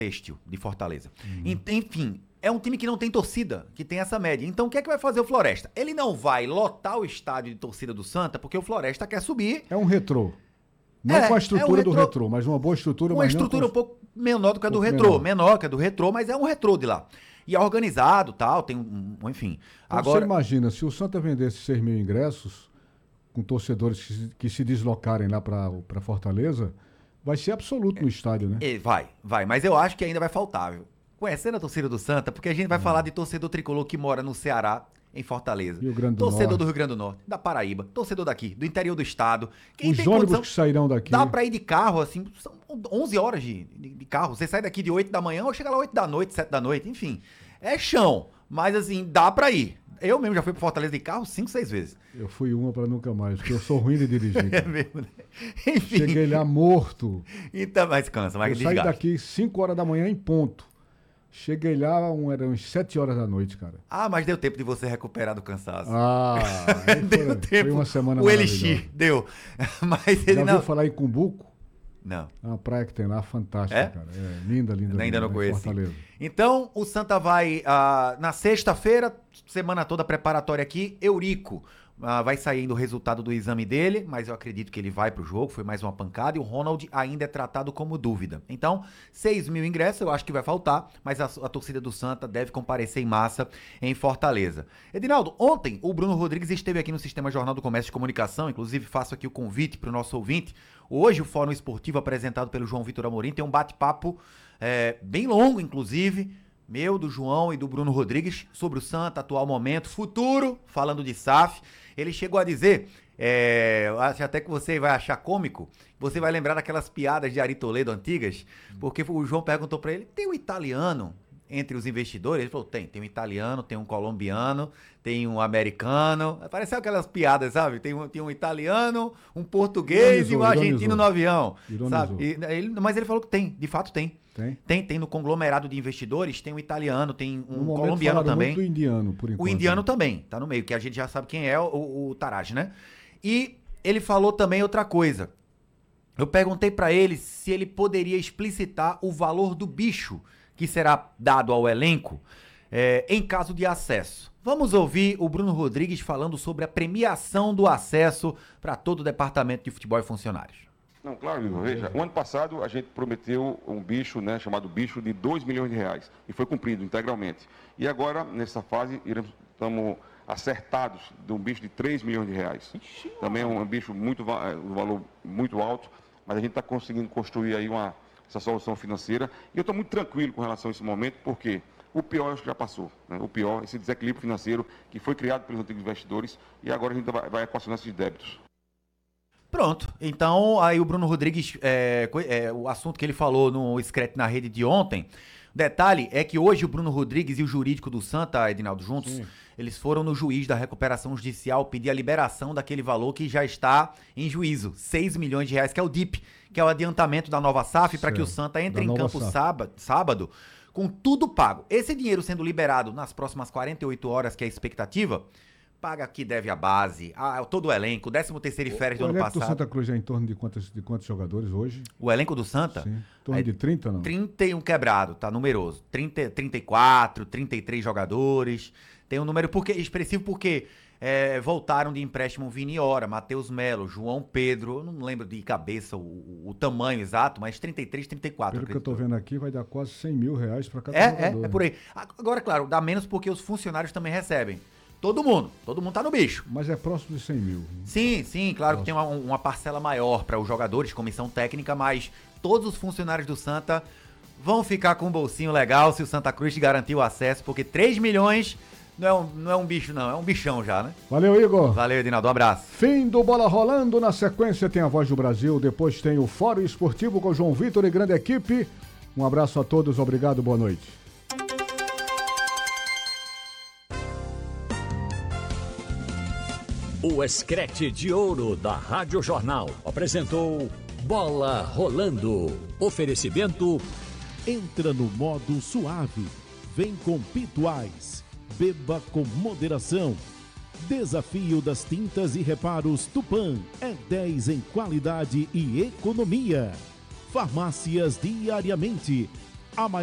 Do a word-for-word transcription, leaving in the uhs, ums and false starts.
Têxtil de Fortaleza. Uhum. Enfim, é um time que não tem torcida, que tem essa média. Então, o que é que vai fazer o Floresta? Ele não vai lotar o estádio de torcida do Santa, porque o Floresta quer subir. É um retrô. Não é, com a estrutura é um retrô, do retrô, mas uma boa estrutura. Uma mas estrutura não um pouco menor do que a do retrô. Menor. menor que a do retrô, mas é um retrô de lá. E é organizado, tal, tem um, um enfim. Então, agora, você imagina, se o Santa vendesse seis mil ingressos, com torcedores que se, que se deslocarem lá para Fortaleza, vai ser absoluto no estádio, né? É, vai, vai, mas eu acho que ainda vai faltar, viu? Conhecendo a torcida do Santa, porque a gente vai hum. falar de torcedor tricolor que mora no Ceará, em Fortaleza. Rio Grande do torcedor Norte. do Rio Grande do Norte, da Paraíba, torcedor daqui, do interior do estado. Quem Os tem ônibus condição, que sairão daqui. Dá pra ir de carro, assim, são onze horas de, de, de carro. Você sai daqui de oito da manhã ou chega lá oito da noite, sete da noite, enfim. É chão, mas assim, dá pra ir. Eu mesmo já fui pra Fortaleza de carro cinco, seis vezes. Eu fui uma pra nunca mais, porque eu sou ruim de dirigir. É mesmo, né? Enfim. Cheguei lá morto. Então, mas cansa, mas eu saí daqui cinco horas da manhã em ponto. Cheguei lá, um, eram umas sete horas da noite, cara. Ah, mas deu tempo de você recuperar do cansaço. Ah, deu foi, tempo. Foi uma semana o Elixir, deu. Mas ele Já não... ouviu falar em Cumbuco? Não. É uma praia que tem lá, fantástica, é? cara. É, linda, linda. Ainda linda, não conheço. Fortaleza. Então, o Santa vai, uh, na sexta-feira, semana toda preparatória aqui, Eurico. Uh, vai saindo o resultado do exame dele, mas eu acredito que ele vai pro jogo, foi mais uma pancada, e o Ronald ainda é tratado como dúvida. Então, seis mil ingressos, eu acho que vai faltar, mas a, a torcida do Santa deve comparecer em massa em Fortaleza. Edinaldo, ontem o Bruno Rodrigues esteve aqui no Sistema Jornal do Comércio de Comunicação, inclusive faço aqui o convite pro nosso ouvinte. Hoje o Fórum Esportivo apresentado pelo João Vitor Amorim tem um bate-papo é, bem longo, inclusive, meu, do João e do Bruno Rodrigues, sobre o Santa, atual momento, futuro, falando de S A F. Ele chegou a dizer, é, acho até que você vai achar cômico, você vai lembrar daquelas piadas de Ari Toledo antigas, porque o João perguntou pra ele, tem um italiano entre os investidores? Ele falou, tem, tem um italiano, tem um colombiano, tem um americano, pareceu aquelas piadas, sabe? Tem um, tem um italiano, um português ironizou, e um argentino ironizou. no avião, sabe? E, ele, mas ele falou que tem, de fato tem. Tem? Tem, tem no conglomerado de investidores, tem um italiano, tem um no colombiano também. Muito do indiano, por enquanto. O indiano também, tá no meio, que a gente já sabe quem é, o, o Taraj, né? E ele falou também outra coisa. Eu perguntei pra ele se ele poderia explicitar o valor do bicho que será dado ao elenco é, em caso de acesso. Vamos ouvir o Bruno Rodrigues falando sobre a premiação do acesso para todo o departamento de futebol e funcionários. Não, claro, Igor, veja, o ano passado a gente prometeu um bicho, né, chamado bicho de dois milhões de reais e foi cumprido integralmente. E agora, nessa fase, iremos, estamos acertados de um bicho de três milhões de reais. Também é um bicho muito, um valor muito alto, mas a gente está conseguindo construir aí uma, essa solução financeira. E eu estou muito tranquilo com relação a esse momento, porque o pior eu acho que já passou, né? O pior, esse desequilíbrio financeiro que foi criado pelos antigos investidores e agora a gente vai, vai equacionar esses débitos. Pronto, então aí o Bruno Rodrigues, é, é, o assunto que ele falou no Screte na Rede de ontem, detalhe é que hoje o Bruno Rodrigues e o jurídico do Santa, Edinaldo, juntos, Sim. eles foram no juiz da recuperação judicial pedir a liberação daquele valor que já está em juízo, seis milhões de reais, que é o D I P, que é o adiantamento da nova S A F, para que o Santa entre da em campo sábado, sábado com tudo pago. Esse dinheiro sendo liberado nas próximas quarenta e oito horas, que é a expectativa, paga que deve a base, a, todo o elenco, o décimo terceiro e férias do ano passado. O elenco do Santa Cruz é em torno de quantos, de quantos jogadores hoje? O elenco do Santa? Sim. Em torno é de trinta, não? trinta e um quebrado, tá numeroso. trinta, trinta e quatro, trinta e três jogadores. Tem um número porque, expressivo porque é, voltaram de empréstimo Vini Ora, Matheus Melo, João Pedro, eu não lembro de cabeça o, o, o tamanho exato, mas trinta e três, trinta e quatro. Pelo que eu tô vendo aqui, vai dar quase cem mil reais para cada é, jogador. É, é por aí. Agora, claro, dá menos porque os funcionários também recebem. Todo mundo, todo mundo tá no bicho. Mas é próximo de cem mil. Sim, sim, claro próximo. Que tem uma, uma parcela maior para os jogadores, comissão técnica, mas todos os funcionários do Santa vão ficar com um bolsinho legal se o Santa Cruz garantir o acesso, porque três milhões não é, um, não é um bicho não, é um bichão já, né? Valeu, Igor. Valeu, Edinaldo, um abraço. Fim do Bola Rolando, na sequência tem a Voz do Brasil, depois tem o Fórum Esportivo com João Vitor e grande equipe. Um abraço a todos, obrigado, boa noite. O Screte de Ouro da Rádio Jornal apresentou Bola Rolando. Oferecimento. Entra no modo suave. Vem com Pituais. Beba com moderação. Desafio das tintas e reparos Tupã. É dez em qualidade e economia. Farmácias Diariamente. A maior